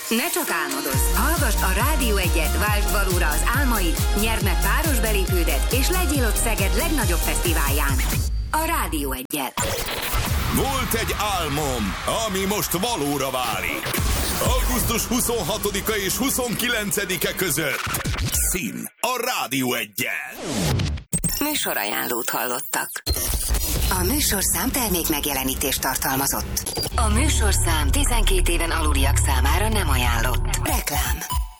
Ne csak álmodozz! Hallgasd a Rádió 1-et, váltsd valóra az álmaid, nyerd meg páros belépődet, és legyél ott Szeged legnagyobb fesztiválján. A Rádió 1-et. Volt egy álmom, ami most valóra válik. Augusztus 26-a és 29-e között. Szín a Rádió 1-jel. Műsorajánlót hallottak. A műsorszám termék megjelenítést tartalmazott. A műsorszám 12 éven aluliak számára nem ajánlott. Reklám.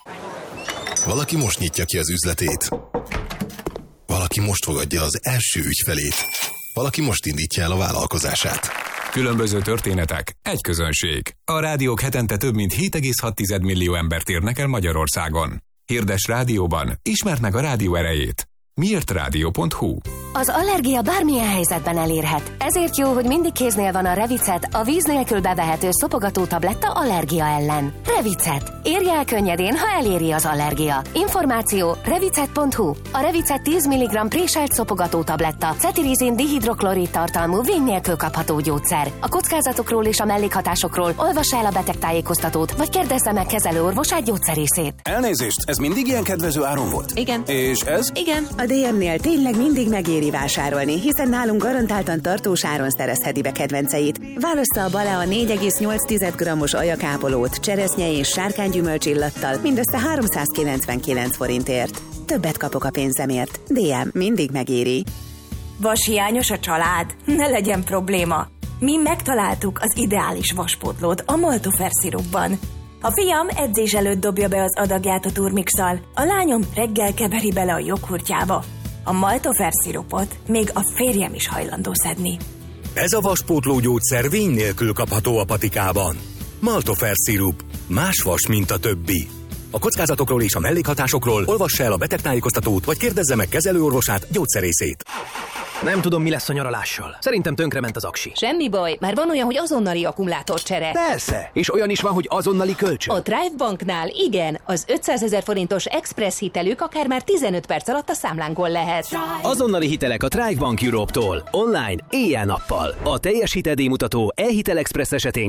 Valaki most nyitja ki az üzletét. Valaki most fogadja az első ügyfelét. Valaki most indítja el a vállalkozását. Különböző történetek, egy közönség. A rádiók hetente több mint 7,6 millió embert érnek el Magyarországon. Hirdes rádióban, ismerd meg a rádió erejét. Miértrádió.hu. Az allergia bármilyen helyzetben elérhet. Ezért jó, hogy mindig kéznél van a Revicet, a víz nélkül bevehető szopogató tabletta allergia ellen. Revicet. Érje el könnyedén, ha eléri az allergia. Információ revicet.hu. A Revicet 10 mg préselt szopogató tabletta, cetirizin dihidroklorid tartalmú vény nélkül kapható gyógyszer. A kockázatokról és a mellékhatásokról olvassa el a betegtájékoztatót, vagy kérdezze meg kezelőorvosát, gyógyszerészét. Elnézést, ez mindig ilyen kedvező áron volt? Igen. És ez? Igen. A DM-nél tényleg mindig megéri vásárolni, hiszen nálunk garantáltan tartós áron szerezheti be kedvenceit. Válassza a Balea 4,8 g-os ajakápolót, cseresznye és sárkánygyümölcsillattal mindössze 399 forintért. Többet kapok a pénzemért. DM mindig megéri. Vashiányos a család? Ne legyen probléma. Mi megtaláltuk az ideális vaspótlót a Maltofer szirupban. A fiam edzés előtt dobja be az adagját a turmixal, a lányom reggel keveri bele a joghurtjába. A Maltofer szirupot még a férjem is hajlandó szedni. Ez a vaspótló gyógyszer vény nélkül kapható a patikában. Maltofer szirup. Más vas, mint a többi. A kockázatokról és a mellékhatásokról olvassa el a betegtájékoztatót, vagy kérdezze meg kezelőorvosát, gyógyszerészét. Nem tudom, mi lesz a nyaralással. Szerintem tönkrement az aksi. Semmi baj, már van olyan, hogy azonnali akkumulátorcsere. Persze, és olyan is van, hogy azonnali kölcsön. A Drive Banknál igen, az 500 000 forintos express hitelük akár már 15 perc alatt a számlánkon lehet. Azonnali hitelek a Drive Bank Europe-tól. Online, éjjel-nappal. A teljes hiteldíjmutató e-hitel express esetén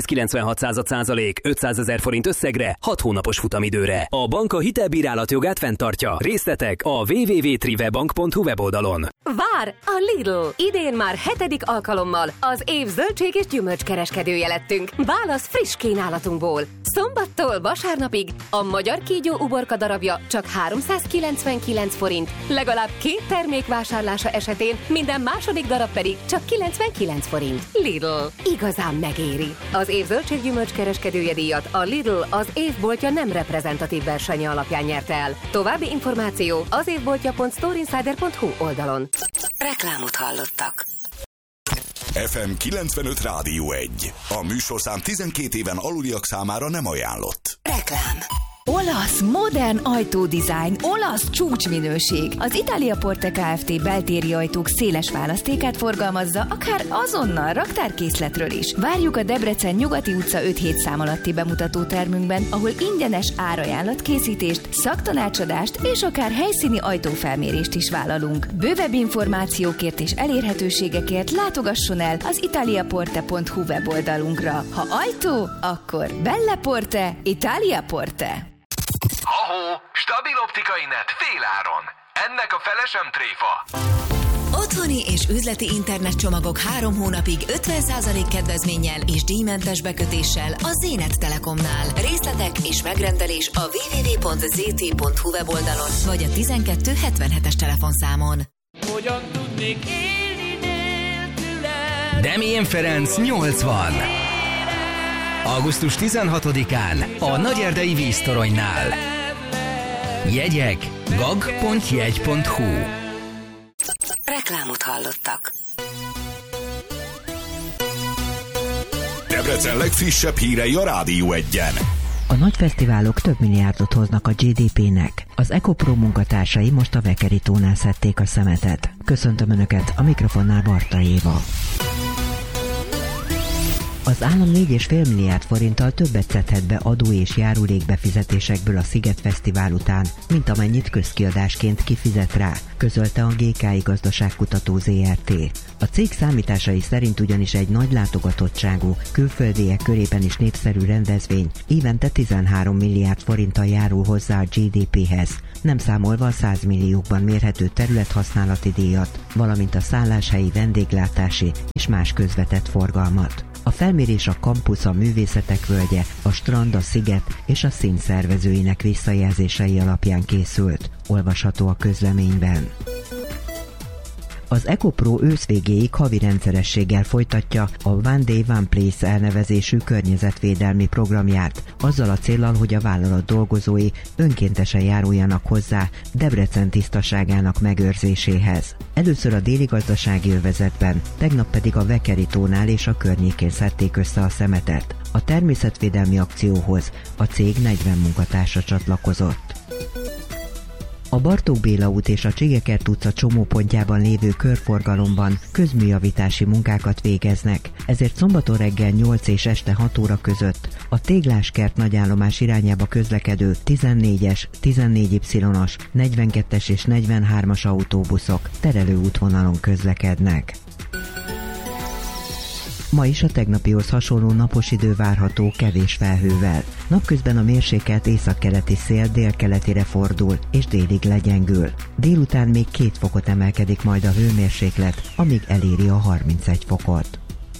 9,96%, 500 000 forint összegre, 6 hónapos futamidőre. A bank a hitelbírálat jogát fenntartja. Részletek a www.trivebank.hu weboldalon. Vár! A Lidl! Idén már 7. alkalommal az év zöldség és gyümölcskereskedője lettünk. Válasz friss kínálatunkból. Szombattól vasárnapig a magyar kígyó uborka darabja csak 399 forint. Legalább 2 termék vásárlása esetén minden második darab pedig csak 99 forint. Lidl. Igazán megéri. Az év zöldség gyümölcskereskedője díjat a Lidl az évboltja nem reprezentatív versenye alapján nyerte el. További információ az évboltja.storeinsider.hu oldalon. Reklámot hallottak. FM 95 Rádió 1. A műsorszám 12 éven aluliak számára nem ajánlott. Reklám. Olasz, modern ajtódizájn, olasz csúcsminőség. Az Italia Porte Kft. Beltéri ajtók széles választékát forgalmazza, akár azonnal raktárkészletről is. Várjuk a Debrecen Nyugati utca 5-7 szám alatti bemutató termünkben, ahol ingyenes árajánlatkészítést, szaktanácsadást és akár helyszíni ajtófelmérést is vállalunk. Bővebb információkért és elérhetőségekért látogasson el az italiaporte.hu weboldalunkra. Ha ajtó, akkor Belle Porte, Italia Porte. Ahó, stabil optikai net féláron. Ennek a fele sem tréfa. Otthoni és üzleti internetcsomagok 3 hónapig 50% kedvezménnyel és díjmentes bekötéssel a Zénet Telekomnál. Részletek és megrendelés a www.zt.hu weboldalon vagy a 1277-es telefonszámon. Hogyan tudnék élni nélküled? Demjén Ferenc 80. Augusztus 16-án a Nagyerdei víztoronynál. Jegyek gag.jegy.hu. Reklámot hallottak. Debrecen legfrissebb hírei a Rádió 1-en. A nagy fesztiválok több milliárdot hoznak a GDP-nek. Az EcoPro munkatársai most a Vekeri tónál szedték a szemetet. Köszöntöm Önöket, a mikrofonnál Barta Éva. Az állam 4,5 milliárd forinttal többet szedhet be adó és járulékbefizetésekből a Sziget Fesztivál után, mint amennyit közkiadásként kifizet rá, közölte a GKI Gazdaságkutató ZRT. A cég számításai szerint ugyanis egy nagy látogatottságú, külföldiek körében is népszerű rendezvény évente 13 milliárd forinttal járul hozzá a GDP-hez, nem számolva a 100 milliókban mérhető területhasználati díjat, valamint a szálláshelyi, vendéglátási és más közvetett forgalmat. A felmérés a kampusz, a művészetek völgye, a strand, a sziget és a szín szervezőinek visszajelzései alapján készült, olvasható a közleményben. Az EcoPro ősz végéig havi rendszerességgel folytatja a One Day One Place elnevezésű környezetvédelmi programját, azzal a céllal, hogy a vállalat dolgozói önkéntesen járuljanak hozzá Debrecen tisztaságának megőrzéséhez. Először a déli gazdasági övezetben, tegnap pedig a Vekeri-tónál és a környékén szedték össze a szemetet. A természetvédelmi akcióhoz a cég 40 munkatársa csatlakozott. A Bartók Béla út és a Csigekert utca csomópontjában lévő körforgalomban közműjavítási munkákat végeznek, ezért szombaton reggel 8 és este 6 óra között a Tégláskert nagyállomás irányába közlekedő 14-es, 14Y-os, 42-es és 43-as autóbuszok terelő útvonalon közlekednek. Ma is a tegnapihoz hasonló napos idő várható kevés felhővel. Napközben a mérsékelt északkeleti szél délkeletire fordul és délig legyengül. Délután még 2 fokot emelkedik majd a hőmérséklet, amíg eléri a 31 fokot.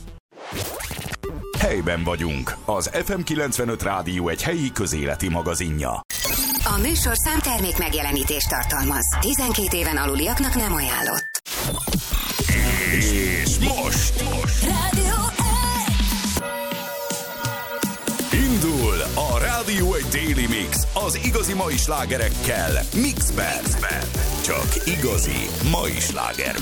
Helyben vagyunk. Az FM 95 Rádió egy helyi közéleti magazinja. A műsorszám termék megjelenítést tartalmaz. 12 éven aluliaknak nem ajánlott. És most Rádió indul a Rádió egy Daily Mix az igazi mai slágerekkel Mixben. Csak igazi mai slágerben.